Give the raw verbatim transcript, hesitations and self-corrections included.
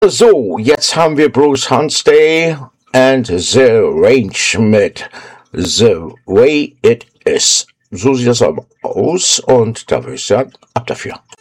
So, jetzt haben wir Bruce Huntsday and the Range mit The Way It Is. So sieht das aber aus und da würde ich sagen, ab dafür.